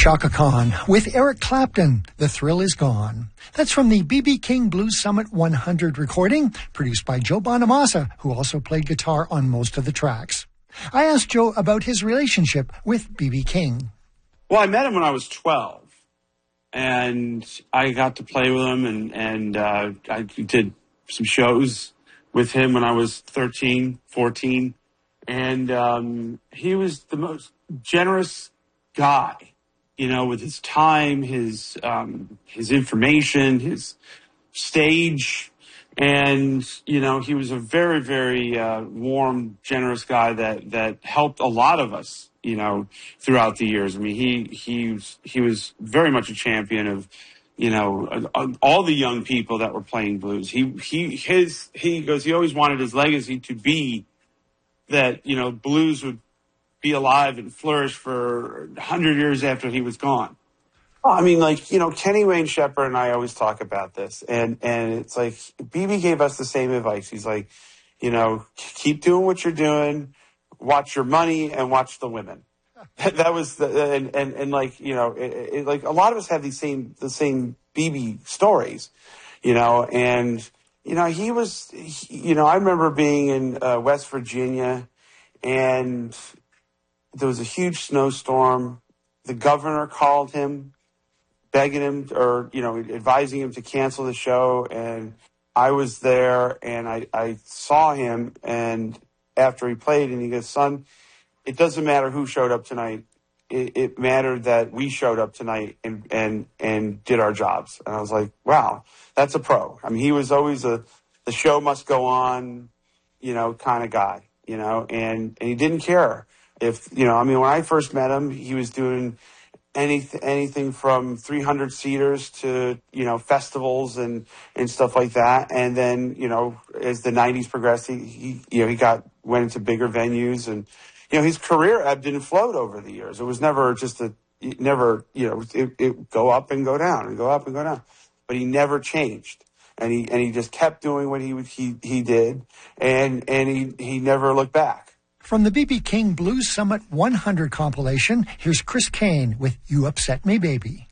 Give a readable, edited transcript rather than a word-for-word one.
Chaka Khan with Eric Clapton, The Thrill Is Gone. That's from the B.B. King Blues Summit 100 recording, produced by Joe Bonamassa, who also played guitar on most of the tracks. I asked Joe about his relationship with B.B. King. Well, I met him when I was 12, and I got to play with him, and I did some shows with him when I was 13, 14, and he was the most generous guy, you know, with his time, his information, his stage. And, you know, he was a very, very warm, generous guy that helped a lot of us, you know, throughout the years. I mean, he was very much a champion of, you know, all the young people that were playing blues. He always wanted his legacy to be that, you know, blues would be alive and flourish for 100 years after he was gone. I mean, like, you know, Kenny Wayne Shepherd and I always talk about this, and it's like BB gave us the same advice. He's like, you know, keep doing what you're doing, watch your money, and watch the women. That was and like, you know, like a lot of us have the same BB stories, you know, and you know I remember being in West Virginia, and there was a huge snowstorm. The governor called him, begging him, or, you know, advising him to cancel the show. And I was there, and I saw him, and after he played, and he goes, "Son, it doesn't matter who showed up tonight. It mattered that we showed up tonight and did our jobs." And I was like, wow, that's a pro. I mean, he was always the show must go on, you know, kind of guy, you know, and he didn't care. If, you know, I mean, when I first met him, he was doing anything from 300 seaters to, you know, festivals and stuff like that. And then, you know, as the 90s progressed, he went into bigger venues, and, you know, his career ebbed and flowed over the years. It was never it go up and go down and go up and go down, but he never changed. And he just kept doing what he did, and he never looked back. From the B.B. King Blues Summit 100 compilation, here's Chris Kane with You Upset Me, Baby.